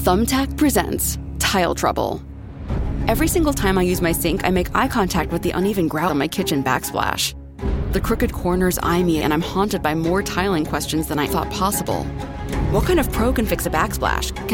Thumbtack presents Tile Trouble. Every single time I use my sink, I make eye contact with the uneven grout on my kitchen backsplash. The crooked corners eye me, and I'm haunted by more tiling questions than I thought possible. What kind of pro can fix a backsplash?